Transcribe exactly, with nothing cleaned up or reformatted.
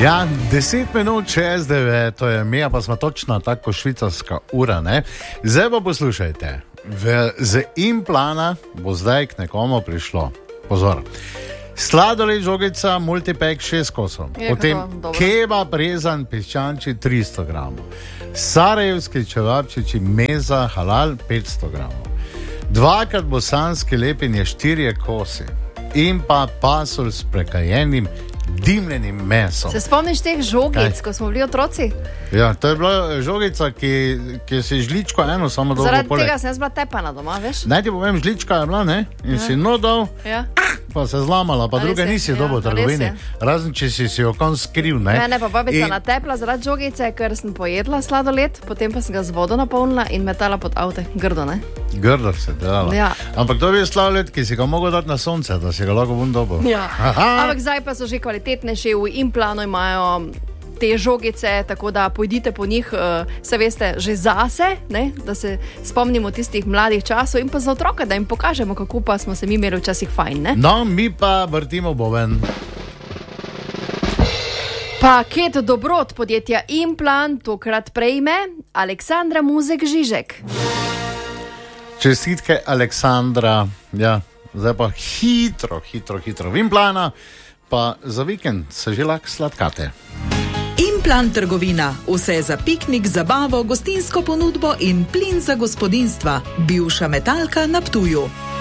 Ja, deset minut čez devet, to je mi, pa smo točno tako švicarska ura, ne? Zdaj pa poslušajte, v, z Implana bo zdaj k nekomu prišlo, pozor, sladoled žogica, multipack šest kosov, potem kebab rezan piščanči tristo gramov, sarajevski čevapčiči meza halal petsto gramov, dvakrat bosanski lepinje štirje kosi in pa pasulj s prekajenim dimljenim mesom. Se spomniš teh žogic, Kaj? Ko smo bili otroci? Ja, to je bila žogica, ki, ki si žličko eno samo dolgo Zaradi poleg. tega sem jaz bila tepana doma, veš? Naj ti povem, žlička je bila, ne? In ja. si nodal, ja. pa se zlamala, pa druge nisi ja, dobil v trgovini. Razen, če si si jo kon skriv, ne? Mene pa babica in... natepla zaradi žogice, ker sem pojedla sladoled, potem pa sem ga z vodo napolnila in metala pod avte. Grdo, ne? Grdo se dela. Ja. Ampak to je sladoled, ki si ga mogel dati na sonce, da si ga lahko bun dobil. Ja. Ampak zdaj pa so že kvalitetnejši, v Implanu imajo te žogice, tako da pojdite po njih, se veste, že zase, ne? Da se spomnimo tistih mladih časov in pa za otroka, da jim pokažemo, kako pa smo se mi imeli včasih fajn, ne? No, mi pa vrtimo boven. Paket dobrot podjetja Implan tokrat prejme Aleksandra Muzek-Žižek. Čestitke, Aleksandra. Ja, zdaj pa hitro, hitro, hitro v Implana, pa za vikend se že lahko sladkate. Implan trgovina. Vse za piknik, zabavo, gostinsko ponudbo in plin za gospodinstva. Bivša Metalka na Ptuju.